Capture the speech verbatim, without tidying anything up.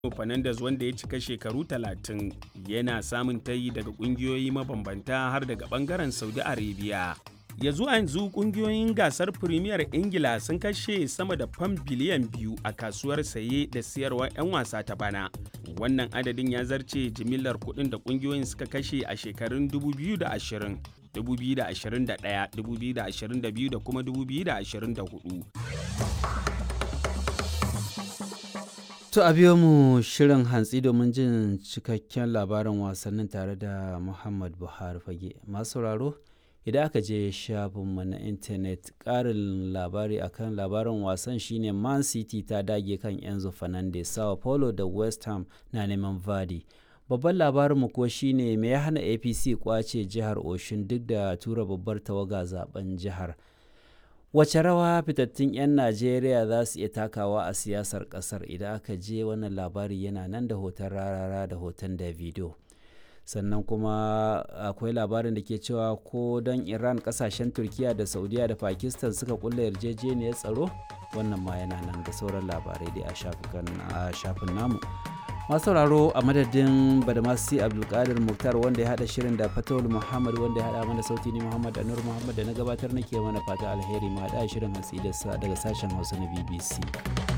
Fernandes wanda ya cika shekaru talatin yana samun tayi daga kungiyoyi mabambanta har daga bangaren Saudi Arabia. Ya zuwa yanzu kungiyoyin gasar Premier Ingila sun kashe sama da fam biliyan biyu a kasuwar saye da siyarwar 'yan wasa ta bana. Wannan adadin ya zarce jimillar kuɗin da kungiyoyin suka kashe a shekarun dubu biyu da ashirin, dubu biyu da ashirin da ɗaya, dubu biyu da ashirin da biyu da kuma dubu biyu da ashirin da hudu. To a biyo mu shirin hantsi domin jin cikakken labarin wasannin tare da Muhammad Buhari Fage. Masu sauraro, idan aka je shafinmu na intanet ƙarin labari akan labarin wasan shine Man City ta dage kan Enzo Fernandez, Sao Paulo da West Ham na neman Vardy. Babban labarinmu kuwa shine me ya hana A P C kwace jihar Oshun duk da tura babbar tawaga zaben jihar. Wace rawa fitattun 'yan Najeriya za su iya takawa a siyasar ƙasar? Idan aka je wannan labari yana nan da hoton Rarara da hoton Davido. Sannan kuma akwai labarin da ke cewa ko don Iran, kasashen Turkiya da Saudiya da Pakistan suka kulla yarjejeniyar tsaro, wannan ma yana nan da sauran labarai dai a shafin namu. Masu sauraro, a madadin Badamasi Abdulkadir Muktar wanda ya hada shirin da Fatawul Muhammad wanda ya hada mana sauti ni Muhammad Anur Muhammad da na gabatar nake mana fata alheri, ma hada shirin hatsi daga sashen Hausa na B B C.